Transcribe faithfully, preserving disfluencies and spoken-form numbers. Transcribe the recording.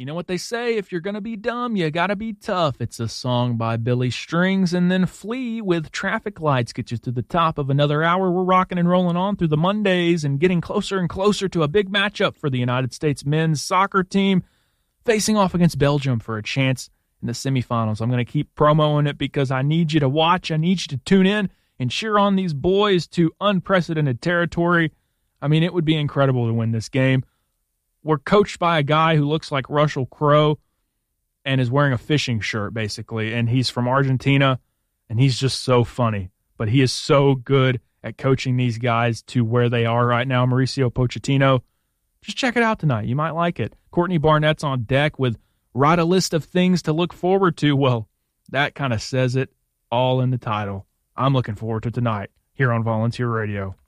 You know what they say, if you're going to be dumb, you got to be tough. It's a song by Billy Strings, and then Flea with Traffic Lights gets you to the top of another hour. We're rocking and rolling on through the Mondays and getting closer and closer to a big matchup for the United States men's soccer team facing off against Belgium for a chance in the semifinals. I'm going to keep promoting it because I need you to watch. I need you to tune in and cheer on these boys to unprecedented territory. I mean, it would be incredible to win this game. We're coached by a guy who looks like Russell Crowe and is wearing a fishing shirt, basically, and he's from Argentina, and he's just so funny. But he is so good at coaching these guys to where they are right now. Mauricio Pochettino, just check it out tonight. You might like it. Courtney Barnett's on deck with write a list of things to look forward to. Well, that kind of says it all in the title. I'm looking forward to tonight here on Volunteer Radio.